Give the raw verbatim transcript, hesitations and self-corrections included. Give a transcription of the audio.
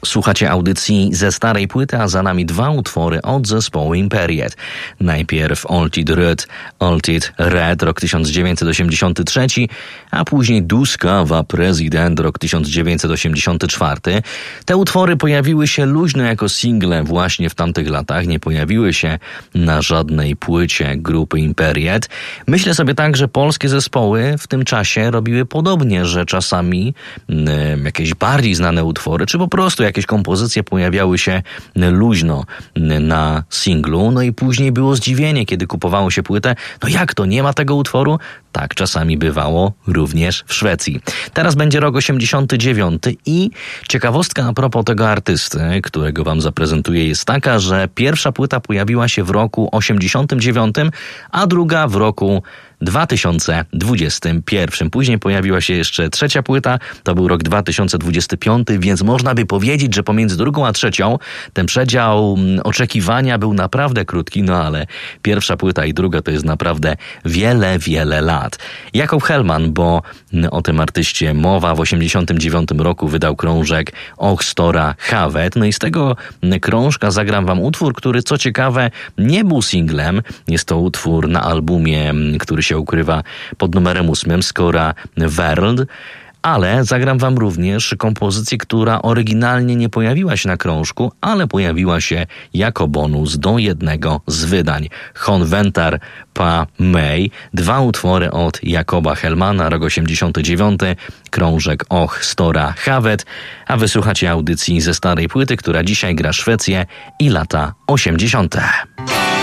Słuchacie audycji ze starej płyty, a za nami dwa utwory od zespołu Imperiet. Najpierw Alltid Röd, Alltid Red, rok tysiąc dziewięćset osiemdziesiąty trzeci, a później Duska wa Prezydent, rok tysiąc dziewięćset osiemdziesiąty czwarty. Te utwory pojawiły się luźno jako single właśnie w tamtych latach, nie pojawiły się na żadnej płycie grupy Imperiet. Myślę sobie tak, że polskie zespoły w tym czasie robiły podobnie, że czasami y, jakieś bardziej znane utwory, czy po prostu jakieś kompozycje pojawiały się luźno na singlu, no i później było zdziwienie, kiedy kupowało się płytę. No jak to, nie ma tego utworu? Tak czasami bywało również w Szwecji. Teraz będzie rok osiemdziesiąty dziewiąty i ciekawostka a propos tego artysty, którego wam zaprezentuję, jest taka, że pierwsza płyta pojawiła się w roku osiemdziesiątym dziewiątym, a druga w roku dwa tysiące dwudziestym pierwszym. Później pojawiła się jeszcze trzecia płyta, to był rok dwa tysiące dwudziesty piąty, więc można by powiedzieć, że pomiędzy drugą a trzecią ten przedział oczekiwania był naprawdę krótki, no ale pierwsza płyta i druga to jest naprawdę wiele, wiele lat. Jakub Hellman, bo o tym artyście mowa, w osiemdziesiątym dziewiątym roku wydał krążek Och Stora Havet, no i z tego krążka zagram wam utwór, który co ciekawe nie był singlem, jest to utwór na albumie, który się ukrywa pod numerem ósmym, Skora World, ale zagram wam również kompozycję, która oryginalnie nie pojawiła się na krążku, ale pojawiła się jako bonus do jednego z wydań. Hon Ventar pa May, dwa utwory od Jakoba Hellmana, rok osiemdziesiąty dziewiąty, krążek Och Stora Havet, a wysłuchacie audycji ze starej płyty, która dzisiaj gra Szwecję i lata osiemdziesiąte.